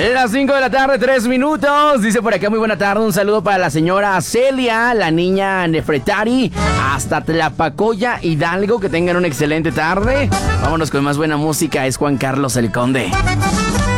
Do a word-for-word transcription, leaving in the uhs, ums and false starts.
Las cinco de la tarde, tres minutos. Dice por acá, muy buena tarde. Un saludo para la señora Celia, la niña Nefretari, hasta Tlapacoya, Hidalgo. Que tengan una excelente tarde. Vámonos con más buena música. Es Juan Carlos el Conde.